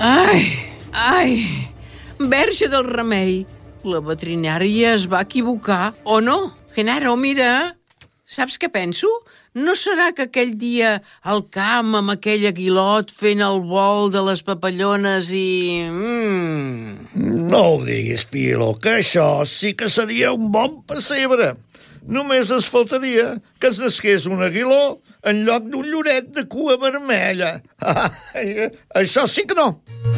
Ai, Verge del Remei, la veterinària es va equivocar, o no? Genaro, mira, saps què penso? No serà que aquell dia al camp amb aquell aguilot fent el vol de les papallones i... No ho diguis, Filo, que això sí que seria un bon pessebre. Només es faltaria que es nasqués un aguiló en lloc d'un lloret de cua vermella. Això sí que no.